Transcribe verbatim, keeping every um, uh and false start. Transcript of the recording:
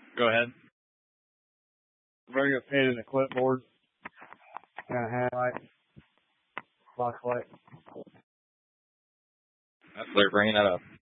Go ahead. Bring a pen and a clipboard. And a highlight. Box light. That's clear. Bringing that up.